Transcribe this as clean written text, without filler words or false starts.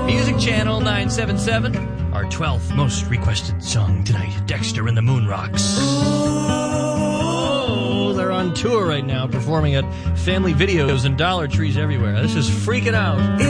Music Channel 977. Our 12th most requested song tonight, Dexter and the Moon Rocks. Oh, they're on tour right now, performing at family videos and Dollar Trees everywhere. This is Freaking Out.